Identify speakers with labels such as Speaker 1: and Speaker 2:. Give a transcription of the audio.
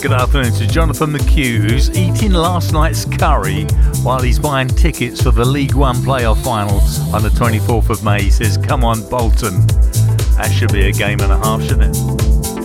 Speaker 1: good afternoon to Jonathan McHugh, who's eating last night's curry while he's buying tickets for the League One playoff final on the 24th of May. He says, come on, Bolton. That should be a game and a half, shouldn't it?